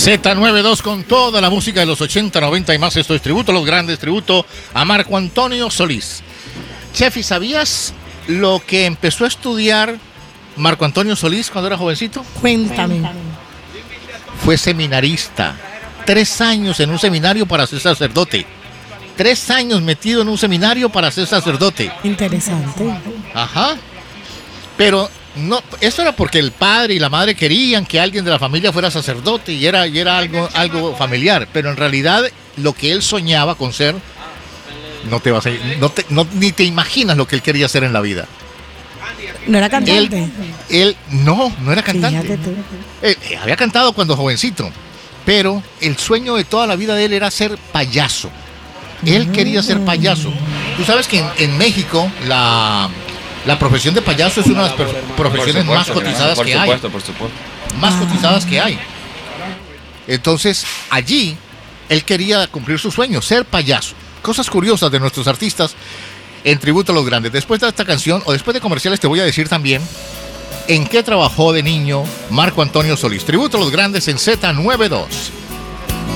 Z92 con toda la música de los 80, 90 y más. Esto es tributo a los grandes, tributo a Marco Antonio Solís. Chefi, ¿sabías lo que empezó a estudiar Marco Antonio Solís cuando era jovencito? Cuéntame. Fue seminarista. 3 años en un seminario para ser sacerdote. 3 años metido en un seminario para ser sacerdote. Interesante. Ajá. Pero no, eso era porque el padre y la madre querían que alguien de la familia fuera sacerdote y era algo familiar. Pero en realidad lo que él soñaba con ser, ni te imaginas lo que él quería hacer en la vida. ¿No era cantante? Él no era cantante. Fíjate tú. Había cantado cuando jovencito, pero el sueño de toda la vida de él era ser payaso. Él quería ser payaso. Tú sabes que en México la profesión de payaso es una de las profesiones más cotizadas que hay. Por supuesto. Más cotizadas que hay. Entonces, allí, él quería cumplir su sueño, ser payaso. Cosas curiosas de nuestros artistas en tributo a los grandes. Después de esta canción, o después de comerciales, te voy a decir también en qué trabajó de niño Marco Antonio Solís. Tributo a los grandes en Z92.